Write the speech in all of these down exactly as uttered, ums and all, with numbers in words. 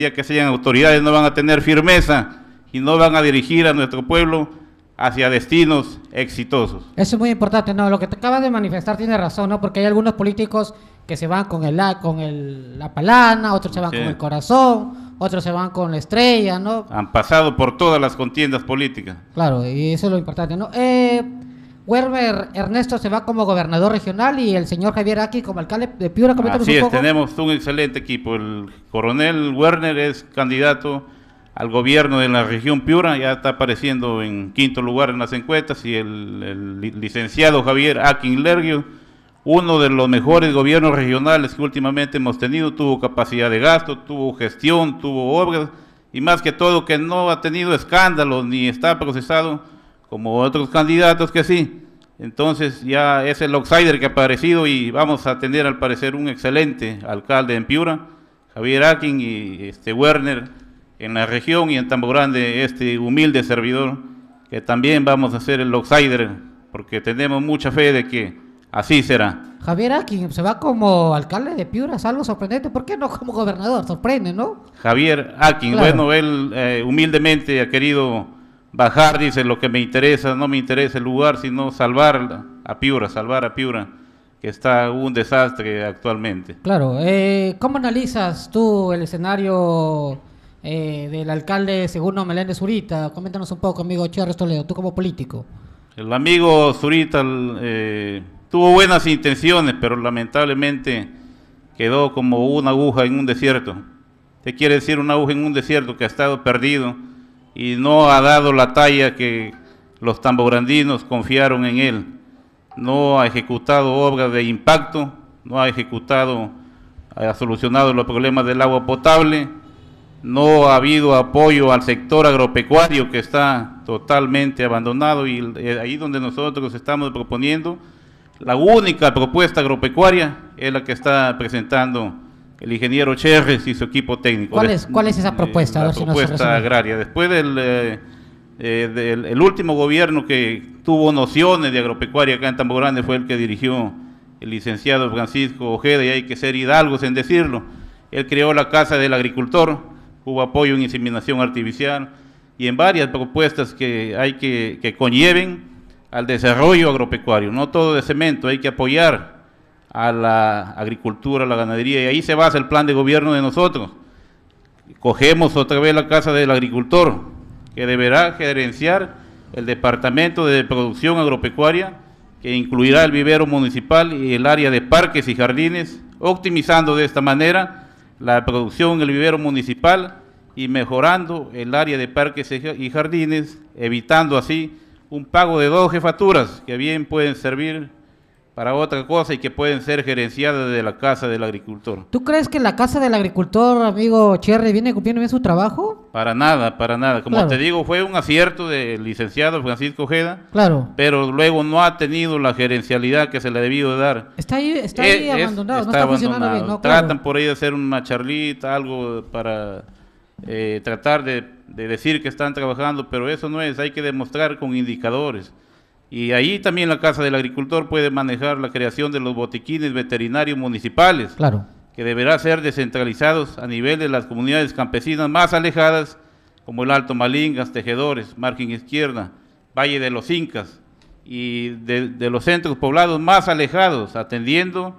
ya que sean autoridades no van a tener firmeza y no van a dirigir a nuestro pueblo hacia destinos exitosos. Eso es muy importante, no, lo que te acabas de manifestar tiene razón, ¿no? Porque hay algunos políticos que se van con el con el, la palana, otros se van sí. con el corazón, otros se van con la estrella, ¿no? Han pasado por todas las contiendas políticas. Claro, y eso es lo importante, ¿no? Eh, Werner Ernesto se va como gobernador regional y el señor Javier Aki como alcalde de Piura. Así es, tenemos un excelente equipo. El coronel Werner es candidato al gobierno de la región Piura, ya está apareciendo en quinto lugar en las encuestas, y el, el licenciado Javier Aki Lerguio, uno de los mejores gobiernos regionales que últimamente hemos tenido, tuvo capacidad de gasto, tuvo gestión, tuvo obras, y más que todo que no ha tenido escándalos ni está procesado como otros candidatos que sí. Entonces ya es el outsider que ha aparecido y vamos a tener al parecer un excelente alcalde en Piura, Javier Akin, y este Werner en la región, y en Tambo Grande este humilde servidor, que también vamos a ser el outsider, porque tenemos mucha fe de que así será. Javier Akin se va como alcalde de Piura, es algo sorprendente. ¿Por qué no como gobernador? Sorprende, ¿no? Javier Akin, claro. Bueno, él eh, humildemente ha querido bajar, dice, lo que me interesa, no me interesa el lugar, sino salvar a Piura, salvar a Piura, que está un desastre actualmente. Claro, eh, ¿cómo analizas tú el escenario eh, del alcalde Segundo Meléndez Zurita? Coméntanos un poco, amigo Cherres Toledo, tú como político. El amigo Zurita eh, tuvo buenas intenciones, pero lamentablemente quedó como una aguja en un desierto. ¿Qué quiere decir una aguja en un desierto? Que ha estado perdido y no ha dado la talla que los tambograndinos confiaron en él. No ha ejecutado obras de impacto, no ha ejecutado, ha solucionado los problemas del agua potable, no ha habido apoyo al sector agropecuario, que está totalmente abandonado, y ahí donde nosotros estamos proponiendo, la única propuesta agropecuaria es la que está presentando el ingeniero Cherres y su equipo técnico. ¿Cuál es, cuál es esa propuesta? Eh, la a ver si propuesta nos agraria. Después del eh, eh, del el último gobierno que tuvo nociones de agropecuaria acá en Tambo Grande fue el que dirigió el licenciado Francisco Ojeda, y hay que ser hidalgos en decirlo. Él creó la Casa del Agricultor, hubo apoyo en inseminación artificial y en varias propuestas que hay que, que conlleven al desarrollo agropecuario. No todo de cemento, hay que apoyar a la agricultura, a la ganadería, y ahí se basa el plan de gobierno de nosotros. Cogemos otra vez la Casa del Agricultor, que deberá gerenciar el Departamento de Producción Agropecuaria, que incluirá el vivero municipal y el área de parques y jardines, optimizando de esta manera la producción en el vivero municipal y mejorando el área de parques y jardines, evitando así un pago de dos jefaturas que bien pueden servir para otra cosa y que pueden ser gerenciadas de la Casa del Agricultor. ¿Tú crees que la Casa del Agricultor, amigo Cherry, viene cumpliendo bien su trabajo? Para nada, para nada. Como claro. te digo, fue un acierto del licenciado Francisco Ojeda, claro. pero luego no ha tenido la gerencialidad que se le ha debido dar. Está ahí, está ahí es, abandonado, está no está abandonado. funcionando bien. No, Tratan claro. por ahí de hacer una charlita, algo para eh, tratar de, de decir que están trabajando, pero eso no es, hay que demostrar con indicadores. Y ahí también la Casa del Agricultor puede manejar la creación de los botiquines veterinarios municipales, claro. que deberá ser descentralizados a nivel de las comunidades campesinas más alejadas, como el Alto Malingas, Tejedores, Margen Izquierda, Valle de los Incas, y de, de los centros poblados más alejados, atendiendo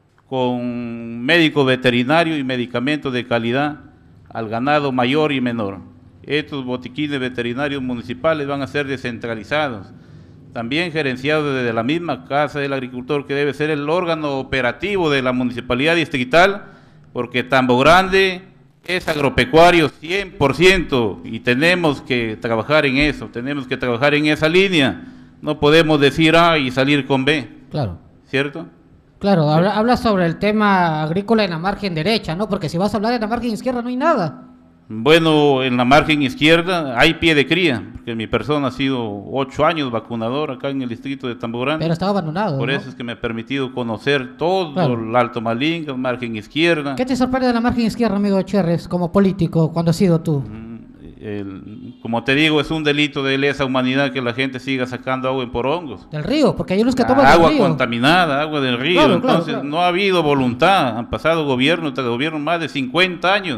con médico veterinario y medicamentos de calidad al ganado mayor y menor. Estos botiquines veterinarios municipales van a ser descentralizados, también gerenciado desde la misma Casa del Agricultor, que debe ser el órgano operativo de la municipalidad distrital, porque Tambo Grande es agropecuario cien por ciento y tenemos que trabajar en eso, tenemos que trabajar en esa línea. No podemos decir A y salir con B. Claro. ¿Cierto? Claro, habla, habla sobre el tema agrícola en la margen derecha, ¿no? Porque si vas a hablar en la margen izquierda no hay nada. Bueno, en la margen izquierda hay pie de cría, porque mi persona ha sido ocho años vacunador acá en el distrito de Tambo Grande. Pero estaba abandonado, Por ¿no? eso es que me ha permitido conocer todo, claro. el Alto Malinga, margen izquierda. ¿Qué te sorprende de la margen izquierda, amigo Cherres, como político, cuando has sido tú? El, como te digo, es un delito de lesa humanidad que la gente siga sacando agua en porongos. Del río, porque hay unos que toman agua del río. contaminada, agua del río. Claro, Entonces claro, claro. no ha habido voluntad, han pasado gobierno tras gobierno más de cincuenta años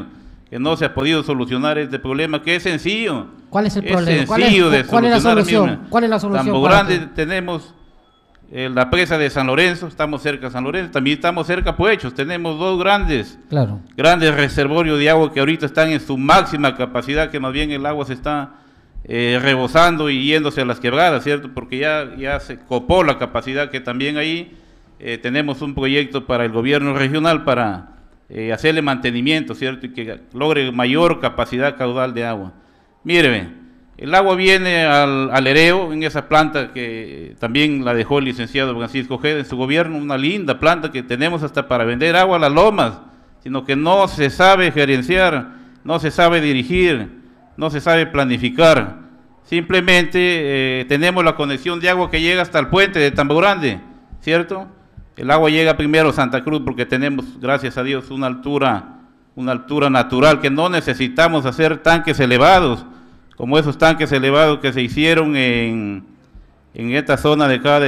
que no se ha podido solucionar este problema, que es sencillo. ¿Cuál es el es problema? ¿Cuál sencillo es, de ¿cuál es la solucionar, solución? mira. ¿Cuál es la solución? Tambo para Grande que- tenemos eh, la presa de San Lorenzo, estamos cerca de San Lorenzo, también estamos cerca de Puechos, tenemos dos grandes, Claro. grandes reservorios de agua que ahorita están en su máxima capacidad, que más bien el agua se está eh, rebosando y yéndose a las quebradas, ¿cierto? Porque ya, ya se copó la capacidad, que también ahí eh, tenemos un proyecto para el gobierno regional para eh, hacerle mantenimiento, ¿cierto? Y que logre mayor capacidad caudal de agua. Míreme, el agua viene al, al Ereo, en esa planta que también la dejó el licenciado Francisco Ojeda en su gobierno, una linda planta que tenemos hasta para vender agua a las lomas, sino que no se sabe gerenciar, no se sabe dirigir, no se sabe planificar. Simplemente eh, tenemos la conexión de agua que llega hasta el puente de Tambo Grande, ¿cierto? El agua llega primero a Santa Cruz porque tenemos, gracias a Dios, una altura, una altura natural, que no necesitamos hacer tanques elevados, como esos tanques elevados que se hicieron en, en esta zona de acá de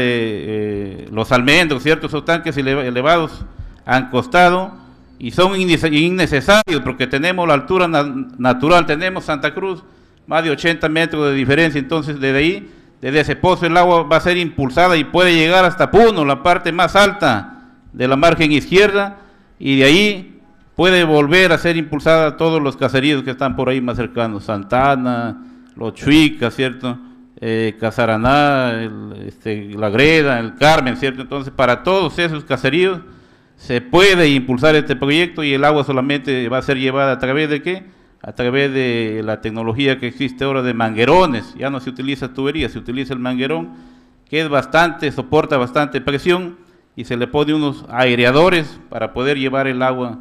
eh, Los Almendros, ¿cierto? Esos tanques eleva, elevados han costado y son innecesarios porque tenemos la altura na natural, tenemos Santa Cruz, más de ochenta metros de diferencia, entonces desde ahí, desde ese pozo el agua va a ser impulsada y puede llegar hasta Puno, la parte más alta de la margen izquierda, y de ahí puede volver a ser impulsada a todos los caseríos que están por ahí más cercanos, Santana, Los Chuicas, ¿cierto? Eh, Casaraná, el, este, La Greda, el Carmen, ¿cierto? Entonces para todos esos caseríos se puede impulsar este proyecto y el agua solamente va a ser llevada a través de ¿qué? A través de la tecnología que existe ahora de manguerones. Ya no se utiliza tubería, se utiliza el manguerón, que es bastante, soporta bastante presión y se le pone unos aireadores para poder llevar el agua.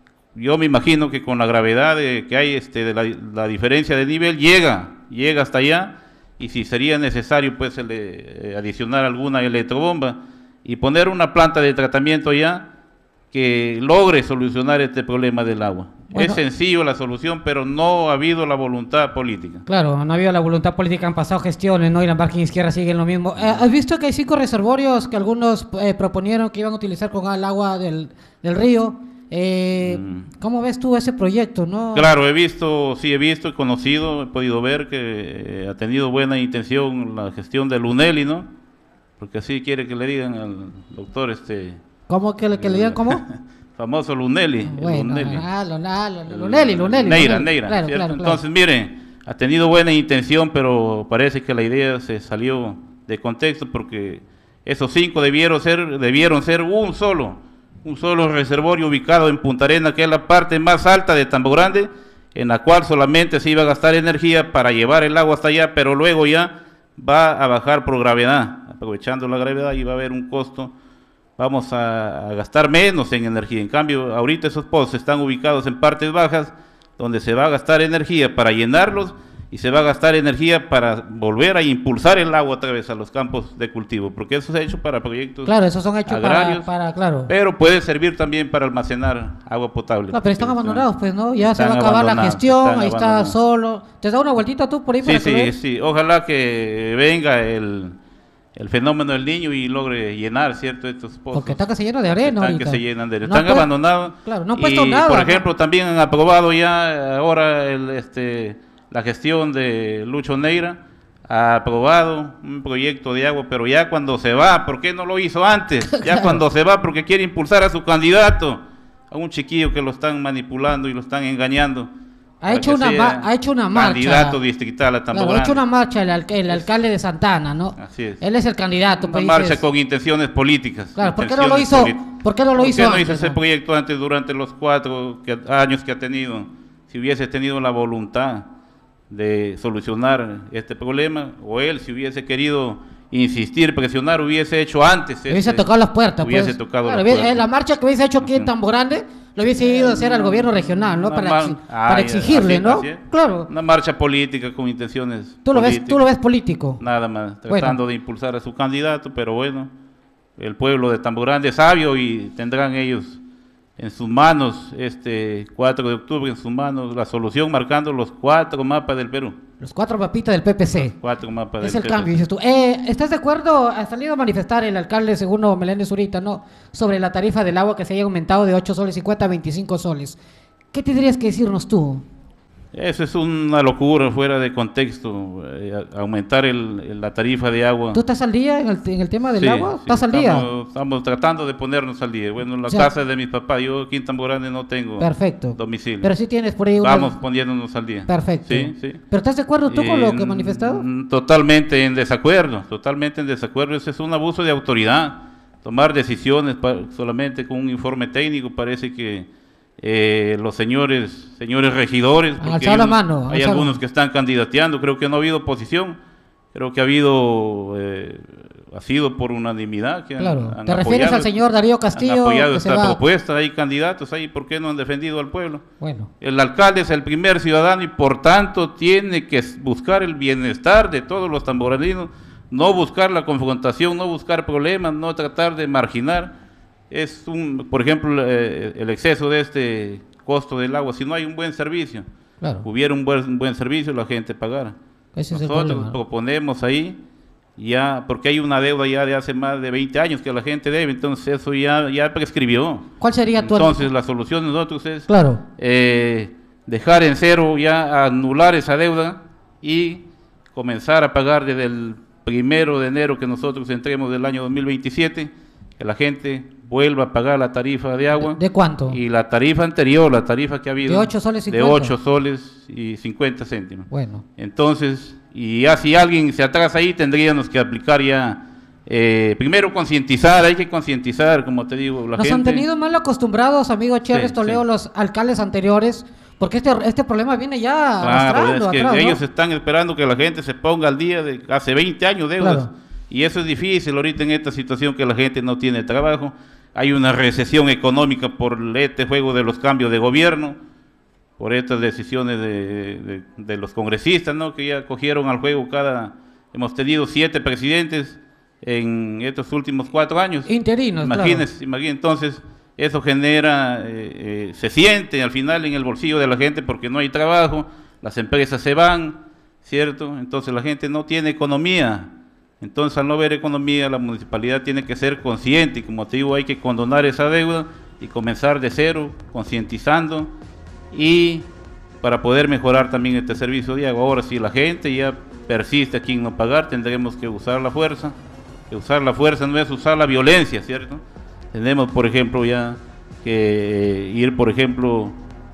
Yo me imagino que con la gravedad de, que hay, este, de la, la diferencia de nivel, llega, llega hasta allá, y si sería necesario pues el, eh, adicionar alguna electrobomba y poner una planta de tratamiento allá que logre solucionar este problema del agua. Bueno, es sencillo la solución, pero no ha habido la voluntad política. Claro, no ha habido la voluntad política, han pasado gestiones, ¿no? Y la margen izquierda sigue en lo mismo. Eh, ¿Has visto que hay cinco reservorios que algunos eh, proponieron que iban a utilizar con el agua del, del río? Eh, mm. ¿Cómo ves tú ese proyecto, no? Claro, he visto, sí he visto, he conocido, he podido ver que eh, ha tenido buena intención la gestión de Lunelli, ¿no? Porque así quiere que le digan al doctor este... ¿Cómo que le, que le digan cómo? Famoso Lunelli. Bueno, Lunelli. Ah, Lunelli, Lunelli, Lunelli. Neira, Lunelli. Neira, claro, ¿cierto? claro, Entonces, claro. miren, ha tenido buena intención, pero parece que la idea se salió de contexto porque esos cinco debieron ser, debieron ser un solo, un solo reservorio ubicado en Punta Arenas, que es la parte más alta de Tambo Grande, en la cual solamente se iba a gastar energía para llevar el agua hasta allá, pero luego ya va a bajar por gravedad, aprovechando la gravedad, y va a haber un costo. Vamos a, a gastar menos en energía. En cambio, ahorita esos pozos están ubicados en partes bajas, donde se va a gastar energía para llenarlos y se va a gastar energía para volver a impulsar el agua otra vez a los campos de cultivo, porque eso se ha hecho para proyectos Claro, esos son hechos agrarios, para, para, claro. pero puede servir también para almacenar agua potable. No, pero están abandonados, pues, ¿no? Ya se va a están acabar la gestión, ahí está abandonados. solo. ¿Te da una vueltita tú por ahí? Sí, para que sí, veas? sí. Ojalá que venga el... el fenómeno del Niño y logre llenar, ¿cierto?, estos pozos. Porque están que se llenan de arena están ahorita. que se llenan de arena. No Están han pu- abandonados. Claro, no han puesto y, nada, por ¿no? ejemplo, también han aprobado ya ahora el, este, la gestión de Lucho Neira, ha aprobado un proyecto de agua, pero ya cuando se va, ¿por qué no lo hizo antes? Ya Claro. cuando se va, porque quiere impulsar a su candidato, a un chiquillo que lo están manipulando y lo están engañando. Ha hecho, una ma- ha hecho una marcha. Candidato distrital a Tambo Claro, ha Grande. hecho una marcha el, alca- el alcalde de Santana, ¿no? Así es. Él es el candidato. Una pues, marcha dices- con intenciones políticas. Claro, ¿por qué no lo intenciones hizo? políticas. ¿Por qué no lo hizo ¿Por qué no antes, hizo ese no? proyecto antes durante los cuatro que- años que ha tenido? Si hubiese tenido la voluntad de solucionar este problema, o él, si hubiese querido insistir, presionar, hubiese hecho antes. Hubiese este- tocado las puertas. Hubiese pues. tocado Claro, las hubiese- puertas. eh, la marcha que hubiese hecho aquí en Ujú. Tambo Grande lo hubiese ido a hacer al gobierno regional, ¿no? Una Para, mar- exi- Ah, para ya, exigirle, así- ¿no? así es. Claro. Una marcha política con intenciones Tú lo ves, políticas. tú lo ves político. Nada más, Bueno. tratando de impulsar a su candidato, pero bueno, el pueblo de Tambo Grande es sabio y tendrán ellos en sus manos, este cuatro de octubre, en sus manos, la solución marcando los cuatro mapas del Perú. Los cuatro papitas del P P C. Cuatro mapas Es del el Perú. cambio, dices tú. Eh, ¿Estás de acuerdo? Ha salido a manifestar el alcalde Segundo Meléndez Zurita, ¿no? Sobre la tarifa del agua que se haya aumentado de ocho soles cincuenta a veinticinco soles. ¿Qué tendrías que decirnos tú? Eso es una locura fuera de contexto, eh, aumentar el, el- la tarifa de agua. ¿Tú estás al día en el, en el tema del Sí, agua? sí, ¿Estás al día? estamos, estamos tratando de ponernos al día. Bueno, en la O sea, casa de mis papás, yo aquí en Tambo Grande no tengo Perfecto. domicilio. Pero sí tienes por ahí una... Vamos poniéndonos al día. Perfecto. Sí, sí. ¿Pero estás de acuerdo tú con lo que he En- manifestado? Totalmente en desacuerdo, totalmente en desacuerdo. Ese es un abuso de autoridad. Tomar decisiones pa- solamente con un informe técnico, parece que eh, los señores señores regidores, Han porque alzado hay, la unos- mano, han hay alzado- algunos que están candidateando, creo que no ha habido oposición, creo que ha habido, eh, ha sido por unanimidad. Que han- Claro. han ¿Te refieres apoyado- al señor Darío han Castillo? apoyado que se esta va- propuesta, hay candidatos ahí, ¿por qué no han defendido al pueblo? Bueno, El alcalde es el primer ciudadano y por tanto tiene que buscar el bienestar de todos los tamboraninos, no buscar la confrontación, no buscar problemas, no tratar de marginar. Es un, por ejemplo, eh, el exceso de este costo del agua. Si no hay un buen servicio, claro. hubiera un buen, un buen servicio, la gente pagara. Ese es el Nosotros problema. proponemos ahí, ya, porque hay una deuda ya de hace más de veinte años que la gente debe, entonces eso ya, ya prescribió. ¿Cuál sería tu... Entonces la solución de nosotros es Claro. eh, dejar en cero, ya anular esa deuda y comenzar a pagar desde el primero de enero que nosotros entremos del año dos mil veintisiete, que la gente vuelva a pagar la tarifa de agua. ¿De cuánto? Y la tarifa anterior, la tarifa que ha habido. De ocho soles De cincuenta. ocho soles y cincuenta céntimos. Bueno. Entonces, y ya si alguien se atrasa ahí, tendríamos que aplicar ya, eh, primero concientizar, hay que concientizar, como te digo, la Nos gente. han tenido mal acostumbrados, amigo Cherres Sí, Toledo, sí. los alcaldes anteriores, porque este, este problema viene ya Claro, arrastrando es que atrás, ¿no? ellos están esperando que la gente se ponga al día de hace veinte años deudas. Claro. Y eso es difícil ahorita en esta situación que la gente no tiene trabajo. Hay una recesión económica por este juego de los cambios de gobierno, por estas decisiones de, de- de los congresistas, ¿no? Que ya cogieron al juego cada... Hemos tenido siete presidentes en estos últimos cuatro años. Interinos, Imagínense, imagínense, entonces eso genera, eh, eh, se siente al final en el bolsillo de la gente porque no hay trabajo, las empresas se van, ¿cierto? Entonces la gente no tiene economía. Entonces, al no haber economía, la municipalidad tiene que ser consciente y, como te digo, hay que condonar esa deuda y comenzar de cero, concientizando y para poder mejorar también este servicio de agua. Ahora, si la gente ya persiste aquí en no pagar, tendremos que usar la fuerza. Que usar la fuerza no es usar la violencia, ¿cierto? Tenemos, por ejemplo, ya que ir, por ejemplo,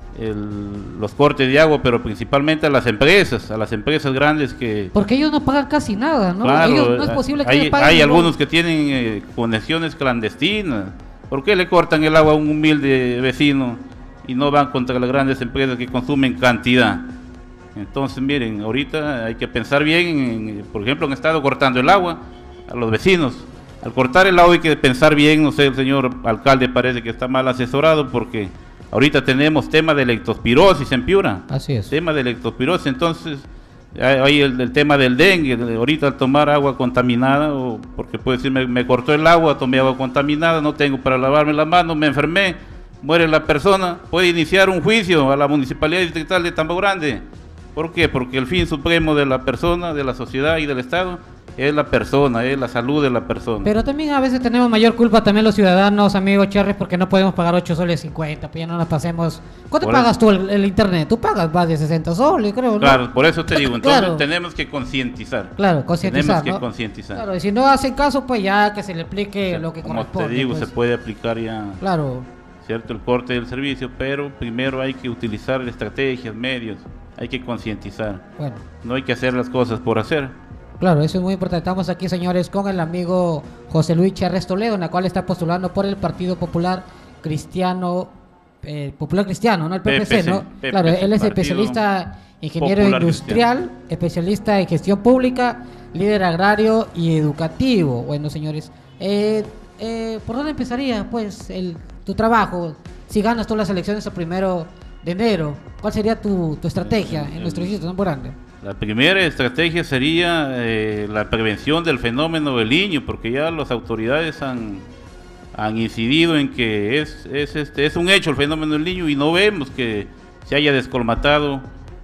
el- los cortes de agua, pero principalmente a las empresas, a las empresas grandes que... Porque ellos no pagan casi nada, ¿no? Claro, Ellos, no es posible que hay, ellos paguen hay igual. algunos que tienen eh, conexiones clandestinas. ¿Por qué le cortan el agua a un humilde vecino y no van contra las grandes empresas que consumen cantidad? Entonces, miren, ahorita hay que pensar bien, en, por ejemplo, han estado cortando el agua a los vecinos. Al cortar el agua hay que pensar bien, no sé, el señor alcalde parece que está mal asesorado porque ahorita tenemos tema de leptospirosis en Piura. Así es. Tema de leptospirosis, entonces hay hay el, el tema del dengue, de ahorita al tomar agua contaminada, o porque puede decir, me, me cortó el agua, tomé agua contaminada, no tengo para lavarme las manos, me enfermé, muere la persona, puede iniciar un juicio a la Municipalidad Distrital de Tambo Grande. ¿Por qué? Porque el fin supremo de la persona, de la sociedad y del Estado es la persona, es la salud de la persona. Pero también a veces tenemos mayor culpa también los ciudadanos, amigos Cherres, porque no podemos pagar ocho soles cincuenta, pues ya no nos pasemos. ¿Cuánto Por pagas eso- tú el, el internet? Tú pagas más de sesenta soles, creo, ¿no? Claro, por eso te digo, entonces Claro. tenemos que concientizar. Claro, concientizar, Tenemos que ¿no? concientizar. Claro, y si no hacen caso, pues ya que se le aplique lo que Como corresponde. te digo, pues. se puede aplicar ya, Claro, ¿cierto? El corte del servicio, pero primero hay que utilizar estrategias, medios, hay que concientizar. bueno. No hay que hacer las cosas por hacer. Claro, eso es muy importante. Estamos aquí, señores, con el amigo José Luis Cherres Toledo, en la cual está postulando por el Partido Popular Cristiano, eh, Popular Cristiano, ¿no? El P P C, P P C, ¿no? P P C, Claro, él es Partido especialista, ingeniero Popular industrial, especialista en gestión pública, líder agrario y educativo. Bueno, señores, eh, eh, ¿por dónde empezaría, pues, el, tu trabajo? Si ganas tú las elecciones el primero de enero, ¿cuál sería tu, tu estrategia en nuestro distrito tan grande? La primera estrategia sería eh, la prevención del fenómeno del niño, porque ya las autoridades han, han incidido en que es, es, este, es un hecho el fenómeno del niño y no vemos que se haya descolmatado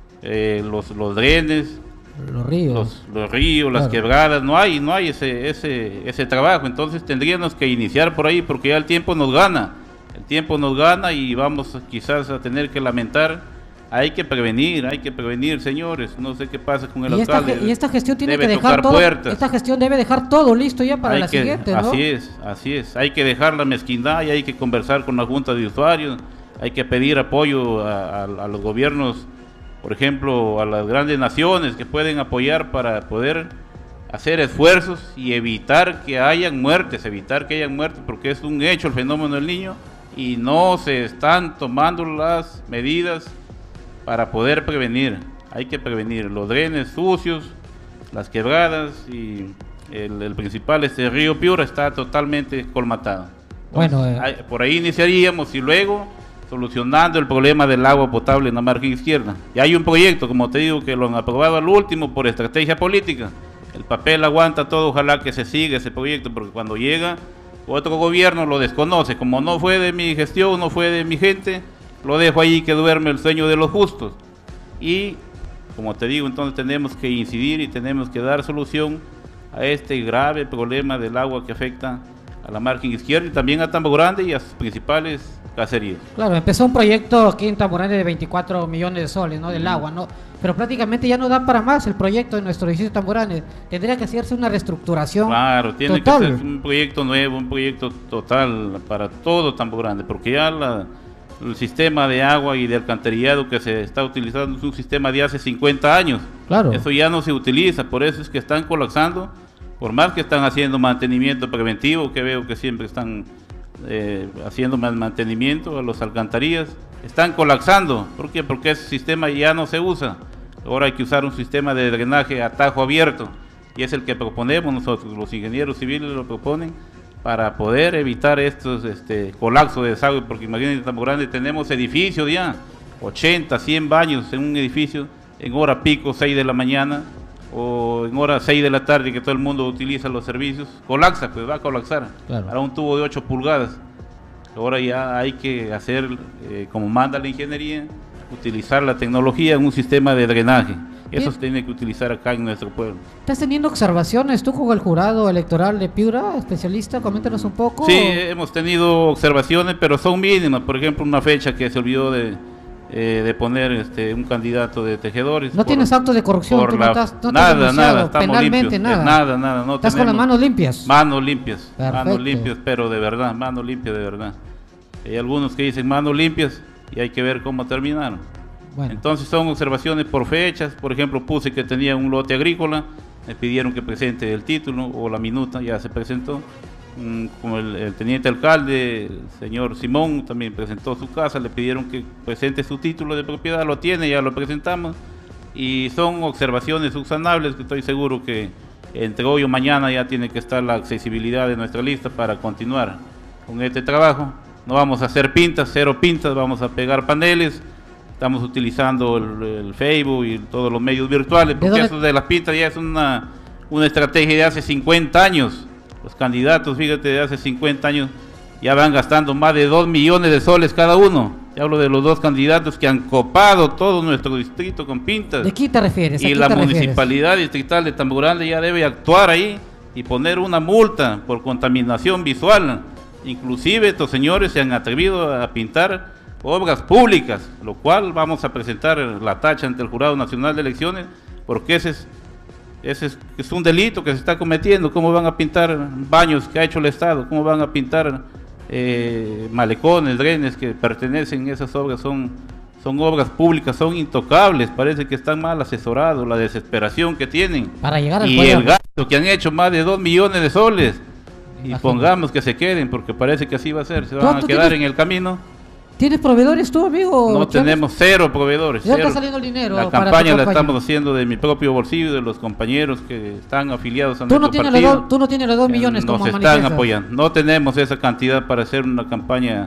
eh, los, los drenes, Los ríos. los, los ríos, las Claro. quebradas, no hay, no hay ese, ese, ese trabajo. Entonces tendríamos que iniciar por ahí porque ya el tiempo nos gana. el tiempo nos gana y vamos quizás a tener que lamentar. Hay que prevenir, hay que prevenir, señores. No sé qué pasa con el y esta, alcalde. Y esta gestión tiene debe que dejar todo, puertas. esta gestión debe dejar todo listo ya para hay la que, siguiente, ¿no? Así es, así es. Hay que dejar la mezquindad y hay que conversar con la Junta de Usuarios. Hay que pedir apoyo a, a, a los gobiernos, por ejemplo, a las grandes naciones que pueden apoyar para poder hacer esfuerzos y evitar que hayan muertes, evitar que hayan muertes, porque es un hecho el fenómeno del Niño y no se están tomando las medidas para poder prevenir. Hay que prevenir los drenes sucios, las quebradas y el, el principal, este río Piura, está totalmente colmatado. Entonces, bueno, eh. hay, por ahí iniciaríamos y luego solucionando el problema del agua potable en la margen izquierda. Y hay un proyecto, como te digo, que lo han aprobado al último por estrategia política. El papel aguanta todo, ojalá que se siga ese proyecto, porque cuando llega otro gobierno lo desconoce. Como no fue de mi gestión, no fue de mi gente, lo dejo ahí que duerme el sueño de los justos. Y, como te digo, entonces tenemos que incidir y tenemos que dar solución a este grave problema del agua que afecta a la margen izquierda y también a Tambo Grande y a sus principales caseríos. Claro, empezó un proyecto aquí en Tambo Grande de veinticuatro millones de soles, ¿no? Del mm. agua, ¿no? Pero prácticamente ya no da para más el proyecto de nuestro distrito de Tambo Grande. Tendría que hacerse una reestructuración. Claro, tiene total. que ser un proyecto nuevo, un proyecto total para todo Tambo Grande, porque ya la, el sistema de agua y de alcantarillado que se está utilizando es un sistema de hace cincuenta años. Claro. Eso ya no se utiliza, por eso es que están colapsando, por más que están haciendo mantenimiento preventivo, que veo que siempre están eh, haciendo más mantenimiento a los alcantarillas, están colapsando. ¿Por qué? Porque ese sistema ya no se usa. Ahora hay que usar un sistema de drenaje a tajo abierto, y es el que proponemos nosotros, los ingenieros civiles lo proponen, para poder evitar estos este, colapsos de desagüe, porque imagínense, en Tambo Grande tenemos edificios ya, ochenta, cien baños en un edificio, en hora pico, seis de la mañana, o en hora seis de la tarde, que todo el mundo utiliza los servicios, colapsa, pues va a colapsar, claro. Para un tubo de ocho pulgadas. Ahora ya hay que hacer, eh, como manda la ingeniería, utilizar la tecnología en un sistema de drenaje. Eso Bien. se tiene que utilizar acá en nuestro pueblo. ¿Estás teniendo observaciones tú con el jurado electoral de Piura, especialista? Coméntanos un poco. Sí, hemos tenido observaciones, pero son mínimas. Por ejemplo, una fecha que se olvidó de, eh, de poner este, un candidato de tejedores. ¿No por, tienes actos de corrupción? ¿Tú la, no estás, no nada, nada, estamos penalmente, limpios. Nada, nada, nada. No ¿Estás con las manos limpias? Manos limpias, Perfecto. manos limpias, pero de verdad, manos limpias de verdad. Hay algunos que dicen manos limpias y hay que ver cómo terminaron. Bueno. Entonces son observaciones por fechas. Por ejemplo, puse que tenía un lote agrícola, me pidieron que presente el título o la minuta, ya se presentó. Mm, como el, el teniente alcalde, el señor Simón, también presentó su casa, le pidieron que presente su título de propiedad, lo tiene, ya lo presentamos. Y son observaciones subsanables que estoy seguro que entre hoy o mañana ya tiene que estar la accesibilidad de nuestra lista para continuar con este trabajo. No vamos a hacer pintas, cero pintas, vamos a pegar paneles. Estamos utilizando el, el Facebook y todos los medios virtuales, porque eso de las pintas ya es una, una estrategia de hace cincuenta años. Los candidatos, fíjate, de hace cincuenta años ya van gastando más de dos millones de soles cada uno. Te hablo de los dos candidatos que han copado todo nuestro distrito con pintas. ¿De qué te refieres? Y la municipalidad distrital de Tambo Grande ya debe actuar ahí y poner una multa por contaminación visual. Inclusive estos señores se han atrevido a pintar obras públicas, lo cual vamos a presentar la tacha ante el Jurado Nacional de Elecciones, porque ese es, ese es, es un delito que se está cometiendo. ¿Cómo van a pintar baños que ha hecho el Estado? ¿Cómo van a pintar eh, malecones, drenes que pertenecen a esas obras? Son, son obras públicas, son intocables, parece que están mal asesorados, la desesperación que tienen. Para llegar al y poder. El gasto que han hecho, más de dos millones de soles, y Imagínate. Pongamos que se queden, porque parece que así va a ser, se van a quedar tienes... en el camino. ¿Tienes proveedores tú, amigo? No Chávez? Tenemos cero proveedores. ¿De dónde cero. está saliendo el dinero? La para campaña la estamos haciendo de mi propio bolsillo, de los compañeros que están afiliados a ¿Tú nuestro no tienes partido. Los do, tú no tienes los dos millones como Nos están apoyando. No tenemos esa cantidad para hacer una campaña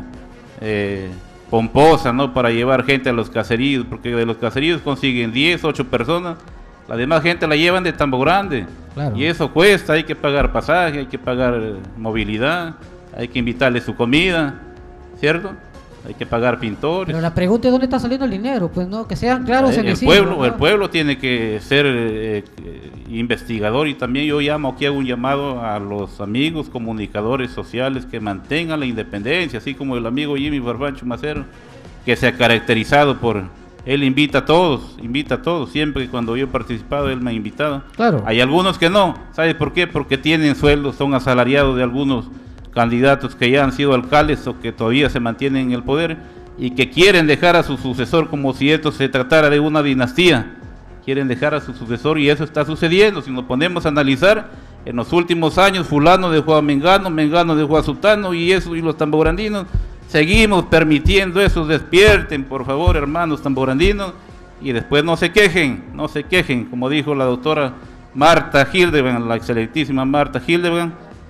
eh, pomposa, ¿no? Para llevar gente a los caseríos, porque de los caseríos consiguen diez, ocho personas. La demás gente la llevan de Tambo Grande. Claro. Y eso cuesta, hay que pagar pasaje, hay que pagar movilidad, hay que invitarle su comida, ¿cierto? hay que pagar pintores. Pero la pregunta es dónde está saliendo el dinero, pues no, que sean claros en el decirlo, pueblo, ¿no? el pueblo tiene que ser eh, eh, investigador, y también yo llamo aquí, hago un llamado a los amigos comunicadores sociales que mantengan la independencia, así como el amigo Jimmy Barbancho Macero, que se ha caracterizado por, él invita a todos, invita a todos, siempre que cuando yo he participado él me ha invitado. Claro. Hay algunos que no, ¿sabe por qué? Porque tienen sueldos, son asalariados de algunos candidatos que ya han sido alcaldes o que todavía se mantienen en el poder y que quieren dejar a su sucesor como si esto se tratara de una dinastía. Quieren dejar a su sucesor y eso está sucediendo. Si nos ponemos a analizar, en los últimos años fulano dejó a Mengano, Mengano dejó a Sutano, y eso, y los tamborandinos seguimos permitiendo eso. Despierten, por favor, hermanos tamborandinos, y después no se quejen, no se quejen, como dijo la doctora Marta Hildebrand, la excelentísima Marta Hildebrand,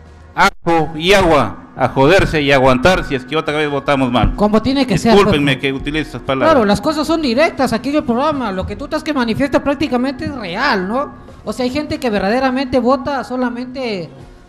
ajo y agua, a joderse y aguantar si es que otra vez votamos mal. Como tiene que ser. Discúlpenme que utilice esas palabras. Claro, las cosas son directas aquí en el programa. Lo que tú estás que manifiesta prácticamente es real, ¿no? O sea, hay gente que verdaderamente vota solamente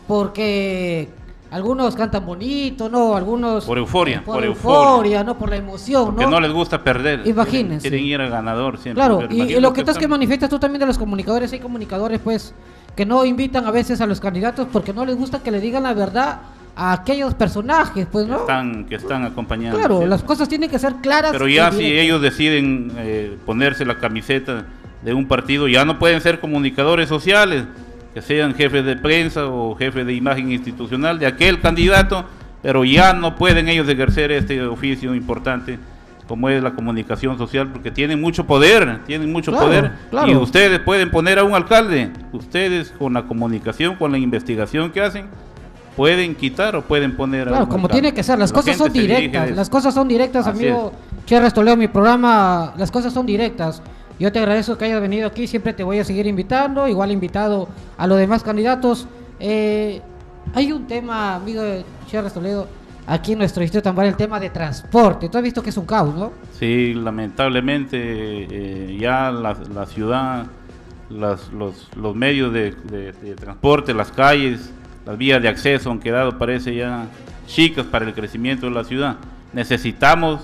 porque algunos cantan bonito, ¿no? Algunos... Por euforia, por, por euforia, euforia, ¿no? Por la emoción, porque ¿no? no les gusta perder. Imagínense. Quieren ir al ganador siempre. Claro, pero y, y lo que imagínate estás que estamos- manifiestas tú también de los comunicadores, hay comunicadores, pues, que no invitan a veces a los candidatos porque no les gusta que le digan la verdad a aquellos personajes, pues, ¿no? están, que están acompañando. Claro, ¿cierto? las cosas tienen que ser claras. Pero ya y si directas. ellos deciden eh, ponerse la camiseta de un partido, ya no pueden ser comunicadores sociales, que sean jefes de prensa o jefes de imagen institucional de aquel candidato, pero ya no pueden ellos ejercer este oficio importante como es la comunicación social, porque tienen mucho poder, tienen mucho Claro, poder, claro. y ustedes pueden poner a un alcalde, ustedes con la comunicación, con la investigación que hacen, pueden quitar o pueden poner a Claro, un como alcalde. tiene que ser, las La cosas gente son se dirige directas, de eso. las cosas son directas, Así amigo Cherres Toledo, mi programa, las cosas son directas. Yo te agradezco que hayas venido aquí, siempre te voy a seguir invitando, igual invitado a los demás candidatos. Eh, hay un tema, amigo Cherres Toledo, aquí en nuestro distrito Tambar, el tema de transporte. Tú has visto que es un caos, ¿no? Sí, lamentablemente eh, ya la, la ciudad, las, los, los medios de, de, de transporte, las calles, las vías de acceso han quedado, parece ya chicas para el crecimiento de la ciudad. Necesitamos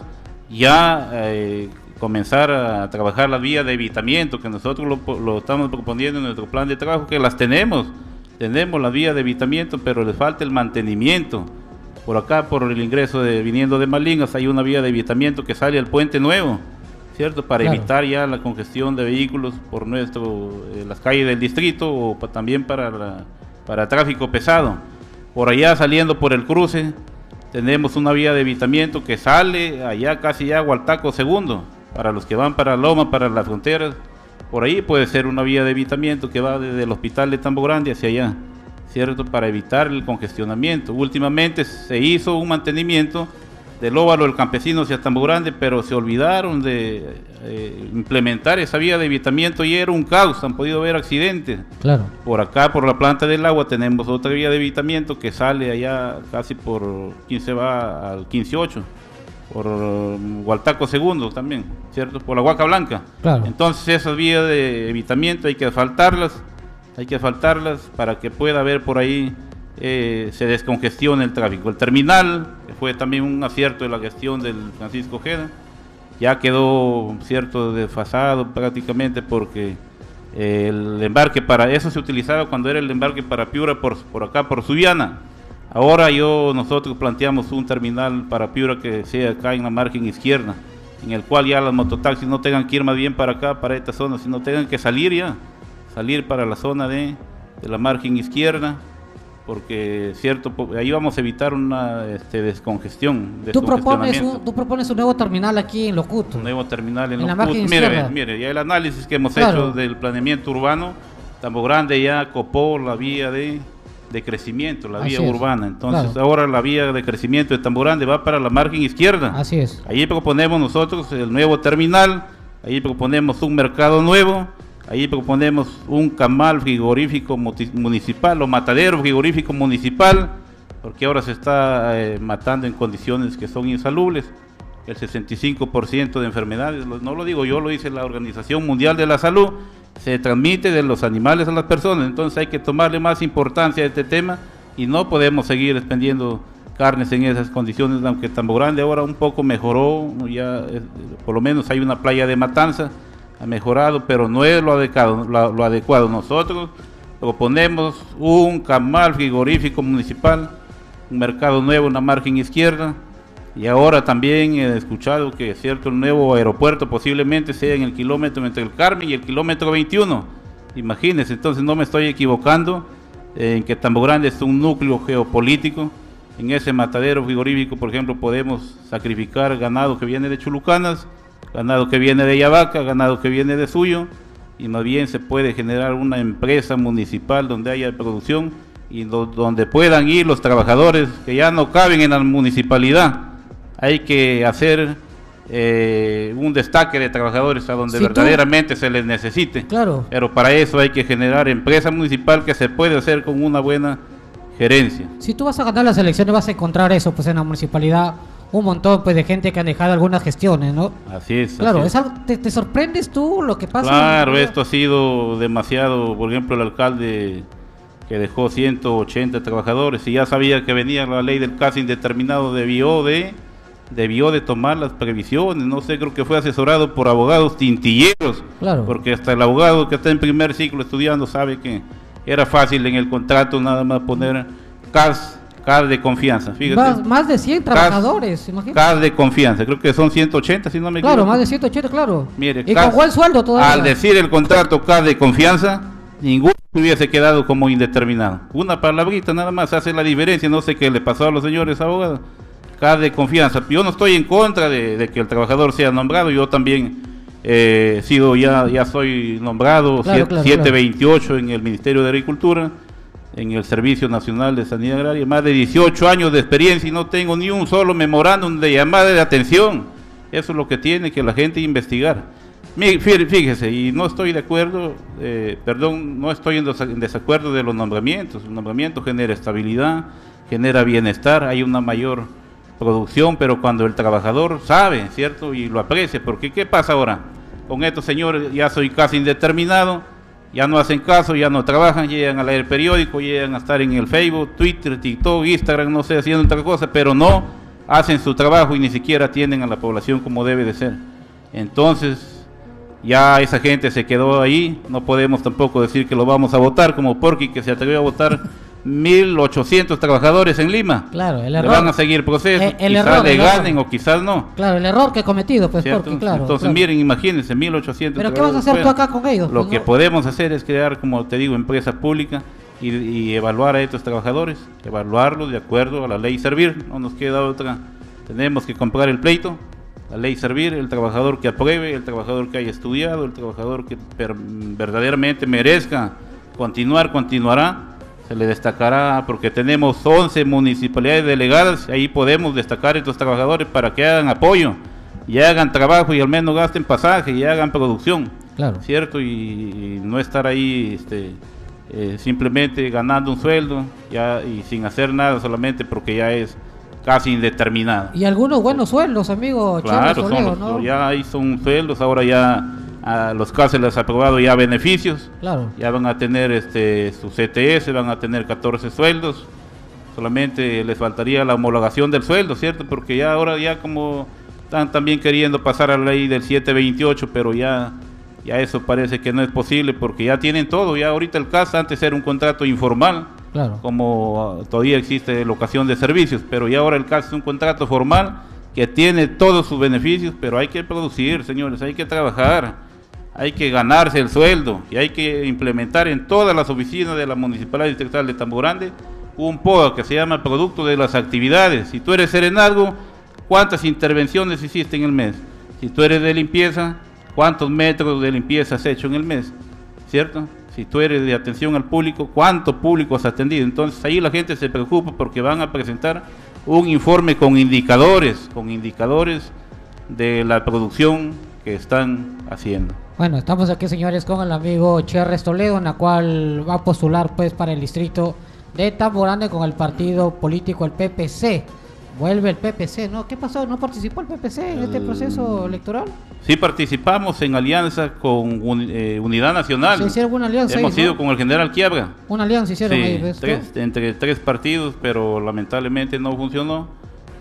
ya eh, comenzar a trabajar las vías de evitamiento, que nosotros lo, lo estamos proponiendo en nuestro plan de trabajo, que las tenemos, tenemos las vías de evitamiento, pero les falta el mantenimiento. Por acá, por el ingreso de viniendo de Malingas, hay una vía de evitamiento que sale al Puente Nuevo, ¿cierto? Para Claro. evitar ya la congestión de vehículos por nuestro eh, las calles del distrito, o pa- también para, la, para tráfico pesado. Por allá, saliendo por el cruce, tenemos una vía de evitamiento que sale allá casi ya a Hualtaco Segundo, para los que van para Loma, para las fronteras. Por ahí puede ser una vía de evitamiento que va desde el hospital de Tambo Grande hacia allá, ¿cierto? Para evitar el congestionamiento. Últimamente se hizo un mantenimiento del óvalo del Campesino hacia Tambo Grande, pero se olvidaron de eh, implementar esa vía de evitamiento y era un caos, han podido haber accidentes. Claro. Por acá, por la planta del agua, tenemos otra vía de evitamiento que sale allá casi por, ¿quién se va? Al quince ocho, por um, Hualtaco Segundo también, ¿cierto? Por la Huaca Blanca. Claro. Entonces esas vías de evitamiento hay que asfaltarlas, hay que asfaltarlas para que pueda haber por ahí, eh, se descongestione el tráfico. El terminal, que fue también un acierto de la gestión del Francisco Ojeda, ya quedó cierto desfasado prácticamente porque eh, el embarque para eso se utilizaba cuando era el embarque para Piura por, por acá, por Subiana. Ahora yo, nosotros planteamos un terminal para Piura que sea acá en la margen izquierda, en el cual ya las mototaxis no tengan que ir más bien para acá, para esta zona, sino tengan que salir ya, salir para la zona de, de la margen izquierda, porque cierto, po- ahí vamos a evitar una este, descongestión, Tú propones, descongestionamiento. un, tú propones un nuevo terminal aquí en Locuto. Un nuevo terminal en, En la los margen puntos. Mire, izquierda. ve, mire, ya el análisis que hemos Claro. hecho del planeamiento urbano, Tambo Grande ya copó la vía de, de crecimiento, la Así vía es. urbana. Entonces Claro. ahora la vía de crecimiento de Tambo Grande va para la margen izquierda. Así es. Ahí proponemos nosotros el nuevo terminal, ahí proponemos un mercado nuevo, ahí proponemos un camal frigorífico muti- municipal o matadero frigorífico municipal, porque ahora se está eh, matando en condiciones que son insalubres. El sesenta y cinco por ciento de enfermedades, lo- no lo digo yo, lo dice la Organización Mundial de la Salud, se transmite de los animales a las personas. Entonces hay que tomarle más importancia a este tema y no podemos seguir expendiendo carnes en esas condiciones, aunque Tambo Grande ahora un poco mejoró, ya eh, por lo menos hay una playa de matanza, ha mejorado, pero no es lo adecuado. Lo, lo adecuado. Nosotros proponemos un camal frigorífico municipal, un mercado nuevo en la margen izquierda, y ahora también he escuchado que cierto el nuevo aeropuerto posiblemente sea en el kilómetro entre el Carmen y el kilómetro veintiuno. Imagínense, entonces no me estoy equivocando eh, en que Tambo Grande es un núcleo geopolítico. En ese matadero frigorífico, por ejemplo, podemos sacrificar ganado que viene de Chulucanas, ganado que viene de Yavaca, ganado que viene de Suyo, y más bien se puede generar una empresa municipal donde haya producción y do, donde puedan ir los trabajadores que ya no caben en la municipalidad. Hay que hacer eh, un destaque de trabajadores a donde si verdaderamente tú... se les necesite. Claro. Pero para eso hay que generar empresa municipal que se puede hacer con una buena gerencia. Si tú vas a ganar las elecciones vas a encontrar eso pues en la municipalidad, un montón pues de gente que han dejado algunas gestiones, ¿no? Así es. Claro, así es algo, te, te sorprendes tú lo que pasa. Claro, esto ha sido demasiado. Por ejemplo, el alcalde que dejó ciento ochenta trabajadores y ya sabía que venía la ley del caso indeterminado, debió de debió de tomar las previsiones. No sé, creo que fue asesorado por abogados tintilleros, claro, porque hasta el abogado que está en primer ciclo estudiando sabe que era fácil en el contrato nada más poner C A S, C A S de confianza. Fíjate. Más, más de cien trabajadores, imagínate. C A S de confianza, creo que son ciento ochenta, si no me claro, equivoco. Claro, más de ciento ochenta, claro. Mire, y con buen sueldo todavía. Al decir el contrato C A S de confianza, ninguno hubiese quedado como indeterminado. Una palabrita nada más hace la diferencia. No sé qué le pasó a los señores abogados. C A S de confianza. Yo no estoy en contra de, de que el trabajador sea nombrado. Yo también he eh, sido, ya, ya soy nombrado claro, claro, siete veintiocho claro. en el Ministerio de Agricultura, en el Servicio Nacional de Sanidad Agraria. Más de dieciocho años de experiencia y no tengo ni un solo memorándum de llamada de atención. Eso es lo que tiene que la gente investigar. Fíjese, y no estoy de acuerdo, eh, perdón, no estoy en, en desacuerdo de los nombramientos. El nombramiento genera estabilidad, genera bienestar, hay una mayor producción, pero cuando el trabajador sabe, ¿cierto? Y lo aprecia, porque ¿qué pasa ahora? Con estos señores ya soy casi indeterminado, ya no hacen caso, ya no trabajan, llegan a leer periódico, llegan a estar en el Facebook, Twitter, TikTok, Instagram, no sé, haciendo otra cosa, pero no hacen su trabajo y ni siquiera atienden a la población como debe de ser. Entonces, ya esa gente se quedó ahí, no podemos tampoco decir que lo vamos a votar, como Porky que se atrevió a votar mil ochocientos trabajadores en Lima. Claro, el error. Le van a seguir proceso, el, el quizás error, le el ganen error. o quizás no. Claro, el error que he cometido, pues, ¿cierto? porque, claro. Entonces, claro. miren, imagínense, mil ochocientos. ¿Pero qué vas a hacer tú acá con ellos? Lo pues, que no? podemos hacer es crear, como te digo, empresa pública y, y evaluar a estos trabajadores, evaluarlos de acuerdo a la ley Servir. No nos queda otra. Tenemos que comprar el pleito, la ley Servir, el trabajador que apruebe, el trabajador que haya estudiado, el trabajador que per, verdaderamente merezca continuar, continuará. Se le destacará porque tenemos once municipalidades delegadas, ahí podemos destacar a estos trabajadores para que hagan apoyo y hagan trabajo y al menos gasten pasaje y hagan producción, claro, ¿cierto? Y, y no estar ahí este, eh, simplemente ganando un sueldo ya, y sin hacer nada solamente porque ya es casi indeterminado. Y algunos buenos sueldos, amigo. Claro, Toledo, son los, ¿no? ya ahí son sueldos, ahora ya a los casos les ha aprobado ya beneficios, claro, ya van a tener este su C T S, van a tener catorce sueldos, solamente les faltaría la homologación del sueldo, ¿cierto? Porque ya ahora ya como están también queriendo pasar a la ley del siete veintiocho, pero ya, ya eso parece que no es posible porque ya tienen todo, ya ahorita el C A S antes era un contrato informal, claro, como uh, todavía existe locación de servicios, pero ya ahora el C A S es un contrato formal que tiene todos sus beneficios, pero hay que producir, señores, hay que trabajar. Hay que ganarse el sueldo y hay que implementar en todas las oficinas de la Municipalidad Distrital de Tambo Grande un P O A que se llama Producto de las Actividades. Si tú eres serenazgo, ¿cuántas intervenciones hiciste en el mes? Si tú eres de limpieza, ¿cuántos metros de limpieza has hecho en el mes? ¿Cierto? Si tú eres de atención al público, ¿cuánto público has atendido? Entonces ahí la gente se preocupa porque van a presentar un informe con indicadores, con indicadores de la producción que están haciendo. Bueno, estamos aquí, señores, con el amigo Cherres Toledo, en la cual va a postular pues para el distrito de Tambo Grande con el partido político, el P P C. Vuelve el P P C, ¿no? ¿Qué pasó? ¿No participó el P P C en el... este proceso electoral? Sí, participamos en alianza con un, eh, Unidad Nacional. ¿Se hicieron una alianza? Hemos ahí, ido ¿no? con el general Quiabra. Una alianza hicieron sí, ahí, ¿ves? tres, entre tres partidos, pero lamentablemente no funcionó.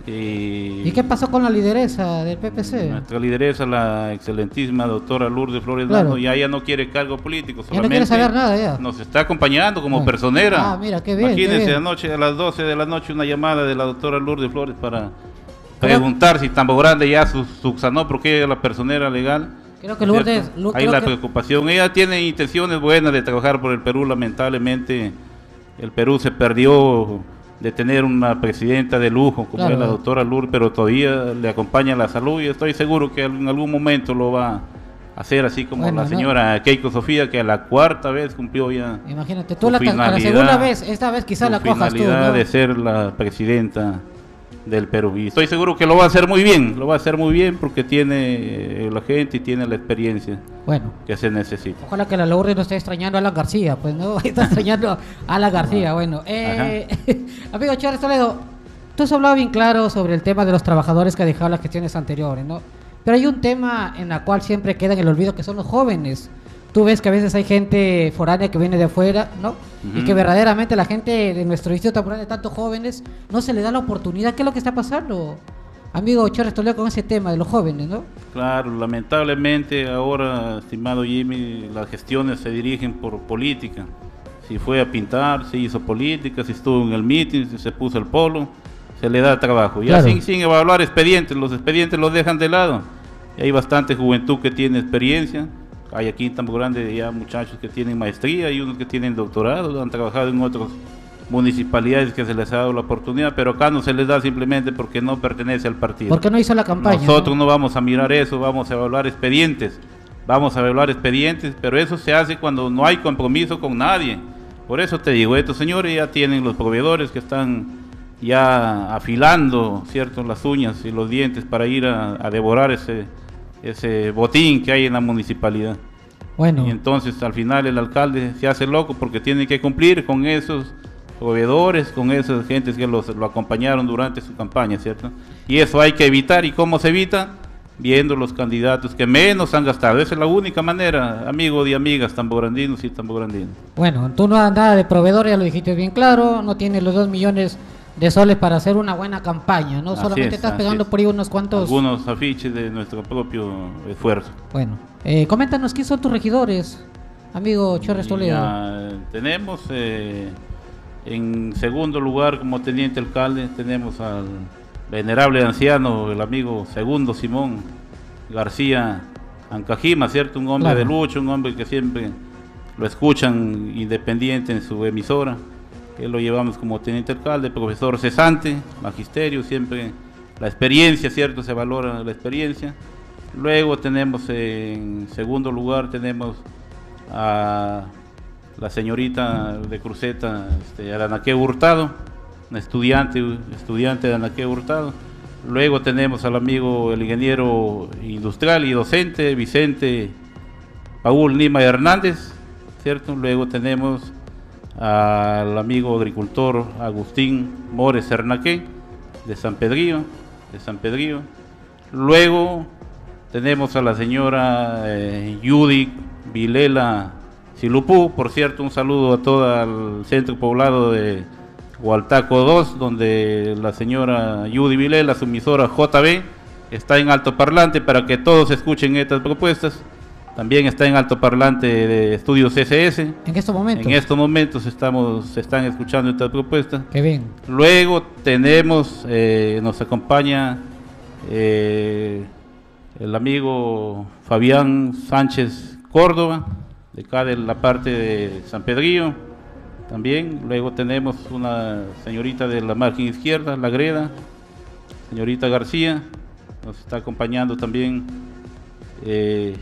Y, ¿Y qué pasó con la lideresa del P P C? Nuestra lideresa, la excelentísima doctora Lourdes Flores Claro. Lano, ya, ya no quiere cargo político, Ya no quiere saber nada ya. nos está acompañando como Bueno. personera. Ah, mira, qué bien, Imagínense, qué bien. anoche a las doce de la noche una llamada de la doctora Lourdes Flores para Creo- preguntar si Tambo Grande ya su- subsanó porque ella es la personera legal. Creo que ¿no es Lourdes... cierto? Lu- Hay creo la que- preocupación. Ella tiene intenciones buenas de trabajar por el Perú. Lamentablemente el Perú se perdió de tener una presidenta de lujo como Claro. es la doctora Lourdes, pero todavía le acompaña la salud y estoy seguro que en algún momento lo va a hacer, así como Bueno, la no. señora Keiko Sofía, que a la cuarta vez cumplió ya Imagínate, tú su la, a la finalidad- segunda vez, esta vez quizás su la cojas tú, finalidad ¿no? de ser la presidenta del Perú. Y estoy seguro que lo va a hacer muy bien, lo va a hacer muy bien porque tiene eh, la gente y tiene la experiencia Bueno, que se necesita. ojalá que la Lourdes no esté extrañando a Alan García, pues no, está extrañando a Alan García, bueno. Eh, amigo Chávez Toledo, tú has hablado bien claro sobre el tema de los trabajadores que ha dejado las gestiones anteriores, ¿no? Pero hay un tema en el cual siempre queda en el olvido, que son los jóvenes. Tú ves que a veces hay gente foránea que viene de afuera, ¿no? Y Ujú. que verdaderamente la gente de nuestro distrito temporal de tantos jóvenes no se le da la oportunidad. ¿Qué es lo que está pasando, amigo Chávez Toledo, con ese tema de los jóvenes, ¿no? Claro, lamentablemente ahora, estimado Jimmy, las gestiones se dirigen por política. Si fue a pintar, se hizo política, si estuvo en el meeting, si se puso el polo, se le da trabajo. Ya Claro. sin, sin evaluar expedientes, los expedientes los dejan de lado. Y hay bastante juventud que tiene experiencia. Hay aquí en Tambo Grande ya muchachos que tienen maestría y unos que tienen doctorado, han trabajado en otras municipalidades que se les ha dado la oportunidad, pero acá no se les da simplemente porque no pertenece al partido. ¿Por qué no hizo la campaña? Nosotros ¿no? no vamos a mirar eso, vamos a evaluar expedientes, vamos a evaluar expedientes, pero eso se hace cuando no hay compromiso con nadie. Por eso te digo, estos señores ya tienen los proveedores que están ya afilando, ¿cierto?, las uñas y los dientes para ir a, a devorar ese, ese botín que hay en la municipalidad. Bueno, Y entonces al final el alcalde se hace loco porque tiene que cumplir con esos proveedores, con esas gentes que los, lo acompañaron durante su campaña, ¿cierto? Y eso hay que evitar. ¿Y cómo se evita? Viendo los candidatos que menos han gastado. Esa es la única manera, amigos y amigas tambograndinos y tambograndinos. bueno, tú no das nada de proveedores, ya lo dijiste bien claro, no tienes los dos millones de soles para hacer una buena campaña, ¿no? Así Solamente es, estás así pegando es. por ahí unos cuantos... Algunos afiches de nuestro propio esfuerzo. Bueno, eh, coméntanos, ¿quiénes son tus regidores, amigo Chorres Toledo? Ya tenemos eh, en segundo lugar como teniente alcalde, tenemos al venerable anciano, el amigo Segundo Simón García Ancajima, ¿cierto? Un hombre Claro. de lucha, un hombre que siempre lo escuchan independiente en su emisora. Que lo llevamos como teniente alcalde, profesor cesante, magisterio, siempre la experiencia, ¿cierto? Se valora la experiencia. Luego tenemos en segundo lugar, tenemos a la señorita de Cruceta, este, Adanaque Hurtado, una estudiante, estudiante de Adanaque Hurtado. Luego tenemos al amigo, el ingeniero industrial y docente, Vicente Paul Lima Hernández, ¿cierto? Luego tenemos al amigo agricultor Agustín Mores Cernaque, de San Pedrillo, de San Pedrillo. Luego tenemos a la señora eh, Judy Vilela Silupú, por cierto, un saludo a todo el centro poblado de Hualtaco dos, donde la señora Judy Vilela, su emisora J B, está en altoparlante para que todos escuchen estas propuestas. También está en altoparlante de Estudios C S S. En estos momentos. En estos momentos estamos, se están escuchando estas propuestas. Qué bien. Luego tenemos, eh, nos acompaña eh, el amigo Fabián Sánchez Córdoba, de acá de la parte de San Pedrillo. También, luego tenemos una señorita de la margen izquierda, La Greda, señorita García, nos está acompañando también eh,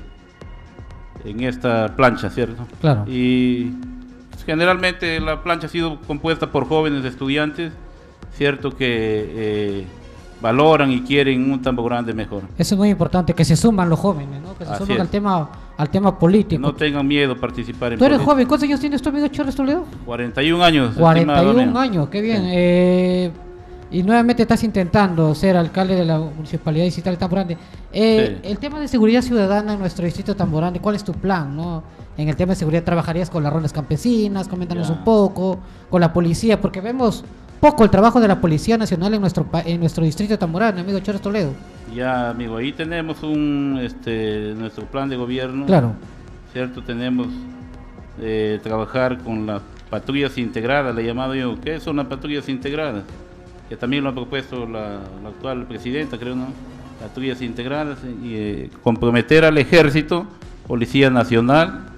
en esta plancha, ¿cierto? Claro. Y generalmente la plancha ha sido compuesta por jóvenes estudiantes, cierto, que eh, valoran y quieren un Tambo Grande mejor. Eso es muy importante, que se suman los jóvenes, ¿no? Que se Así suman es. al tema, al tema político. No tengan miedo a participar en Tú eres política. joven, ¿cuántos años tienes tu amigo Chorres Toledo? cuarenta y un años. cuarenta y estimado un amigo. años, qué bien. Sí. Eh, Y nuevamente estás intentando ser alcalde de la Municipalidad Distrital de Tamborande. Eh, Sí. El tema de seguridad ciudadana en nuestro distrito de Tamborande, ¿cuál es tu plan, no? En el tema de seguridad, ¿trabajarías con las rondas campesinas? Coméntanos Ya. un poco, con la policía, porque vemos poco el trabajo de la Policía Nacional en nuestro pa- en nuestro distrito de Tamborande, amigo Chores Toledo. Ya, amigo, ahí tenemos un, este, nuestro plan de gobierno. Claro. ¿Cierto? Tenemos eh, trabajar con las patrullas integradas, le he llamado yo. ¿Qué son las patrullas integradas? Que también lo ha propuesto la, la actual presidenta, creo, ¿no? Patrullas integradas y eh, comprometer al ejército, Policía Nacional,